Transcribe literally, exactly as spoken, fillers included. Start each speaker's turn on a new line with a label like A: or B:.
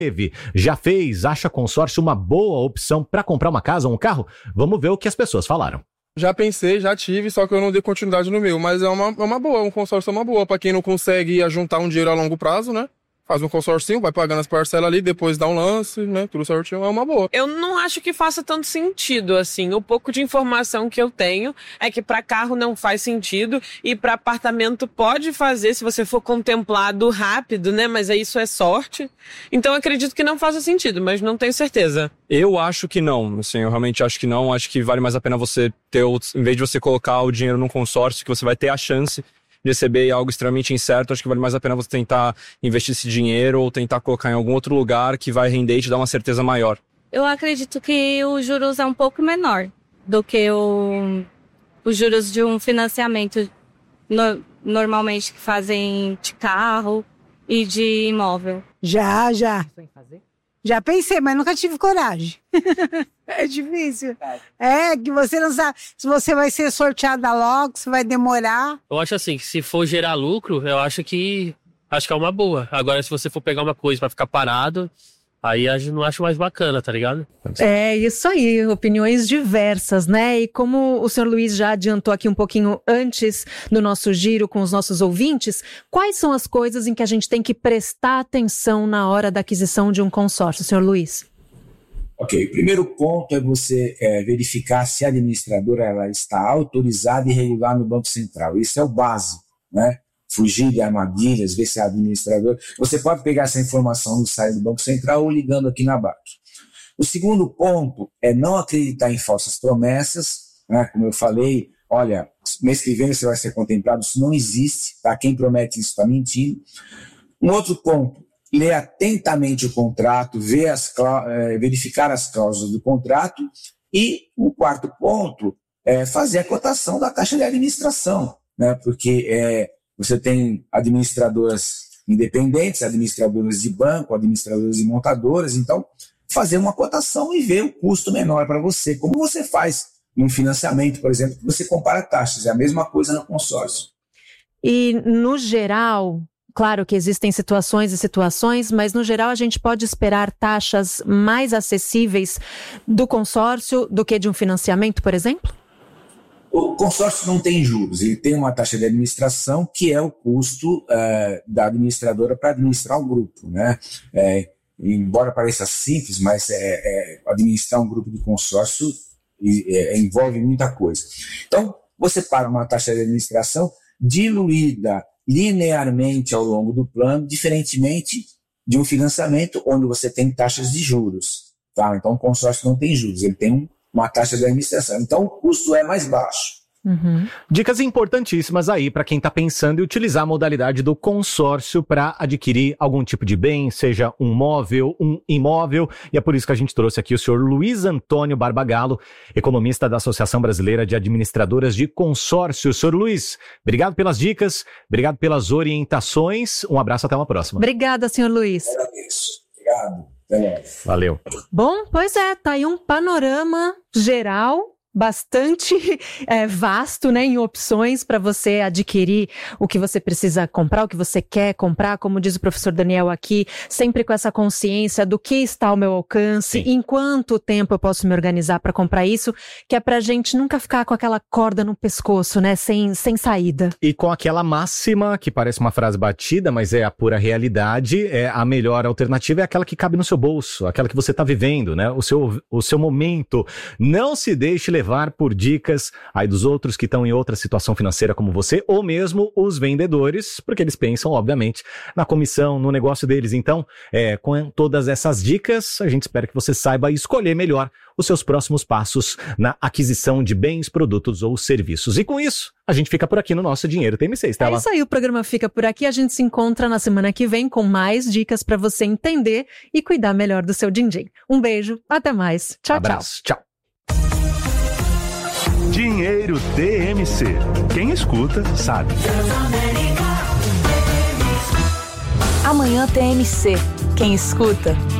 A: teve, já fez, acha consórcio uma boa opção para comprar uma casa ou um carro? Vamos ver o que as pessoas falaram.
B: Já pensei, já tive, só que eu não dei continuidade no meu, mas é uma, é uma boa, um consórcio é uma boa, para quem não consegue juntar um dinheiro a longo prazo, né? Faz um consórcio, vai pagando as parcelas ali, depois dá um lance, né? Tudo certinho, é uma boa.
C: Eu não acho que faça tanto sentido, assim. O pouco de informação que eu tenho é que para carro não faz sentido e para apartamento pode fazer, se você for contemplado rápido, né? Mas isso é sorte. Então eu acredito que não faça sentido, mas não tenho certeza.
D: Eu acho que não, assim, eu realmente acho que não. Acho que vale mais a pena você ter, em vez de você colocar o dinheiro num consórcio, que você vai ter a chance de receber algo extremamente incerto, acho que vale mais a pena você tentar investir esse dinheiro ou tentar colocar em algum outro lugar que vai render e te dar uma certeza maior.
E: Eu acredito que o juros é um pouco menor do que o, os juros de um financiamento no, normalmente que fazem de carro e de imóvel.
F: Já, já. Já pensei, mas nunca tive coragem. É difícil. É, que você não sabe se você vai ser sorteada logo, se vai demorar.
G: Eu acho assim, que se for gerar lucro, eu acho que acho que é uma boa. Agora, se você for pegar uma coisa pra ficar parado, aí eu não acho mais bacana, tá ligado?
H: É isso aí, opiniões diversas, né? E como o senhor Luiz já adiantou aqui um pouquinho antes do nosso giro com os nossos ouvintes, quais são as coisas em que a gente tem que prestar atenção na hora da aquisição de um consórcio, senhor Luiz?
I: Ok, o primeiro ponto é você é, verificar se a administradora ela está autorizada e regular no Banco Central. Isso é o básico, né? Fugir de armadilhas, ver se é administrador. Você pode pegar essa informação no site do Banco Central ou ligando aqui na B A C. O segundo ponto é não acreditar em falsas promessas, né? Como eu falei, olha, mês que vem você vai ser contemplado, isso não existe, tá? Quem promete isso está mentindo. Um outro ponto, ler atentamente o contrato, ver as, é, verificar as cláusulas do contrato. E o quarto ponto é fazer a cotação da taxa de administração, né? Porque é, você tem administradoras independentes, administradoras de banco, administradoras de montadoras, então fazer uma cotação e ver o custo menor para você. Como você faz num financiamento, por exemplo, que você compara taxas, é a mesma coisa no consórcio.
H: E no geral, claro que existem situações e situações, mas no geral a gente pode esperar taxas mais acessíveis do consórcio do que de um financiamento, por exemplo?
I: O consórcio não tem juros, ele tem uma taxa de administração que é o custo uh, da administradora para administrar o grupo, né? É, embora pareça simples, mas é, é, administrar um grupo de consórcio é, envolve muita coisa. Então, você paga uma taxa de administração diluída linearmente ao longo do plano, diferentemente de um financiamento onde você tem taxas de juros. Tá? Então, o consórcio não tem juros, ele tem um uma taxa de administração. Então, o custo é mais baixo.
A: Uhum. Dicas importantíssimas aí para quem está pensando em utilizar a modalidade do consórcio para adquirir algum tipo de bem, seja um móvel, um imóvel, e é por isso que a gente trouxe aqui o senhor Luiz Antônio Barbagallo, economista da Associação Brasileira de Administradoras de Consórcios. senhor Luiz, obrigado pelas dicas, obrigado pelas orientações, um abraço, até uma próxima.
H: Obrigada, senhor Luiz.
I: Agradeço. Obrigado.
A: Valeu.
H: Bom, pois é, tá aí um panorama geral bastante é, vasto, né, em opções para você adquirir o que você precisa comprar, o que você quer comprar, como diz o professor Daniel aqui, sempre com essa consciência do que está ao meu alcance, Sim. em quanto tempo eu posso me organizar para comprar isso, que é pra gente nunca ficar com aquela corda no pescoço, né, sem, sem saída.
A: E com aquela máxima, que parece uma frase batida, mas é a pura realidade, é a melhor alternativa é aquela que cabe no seu bolso, aquela que você está vivendo, né, o seu, o seu momento. Não se deixe levar levar por dicas aí dos outros que estão em outra situação financeira como você, ou mesmo os vendedores, porque eles pensam, obviamente, na comissão, no negócio deles. Então, é, com todas essas dicas, a gente espera que você saiba escolher melhor os seus próximos passos na aquisição de bens, produtos ou serviços. E com isso, a gente fica por aqui no nosso Dinheiro T M C, Estela.
H: É isso aí, o programa fica por aqui. A gente se encontra na semana que vem com mais dicas para você entender e cuidar melhor do seu din-din. Um beijo, até mais. Tchau,
A: Abraço, tchau.
H: tchau.
J: Dinheiro T M C. Quem escuta, sabe.
K: Amanhã T M C. Quem escuta,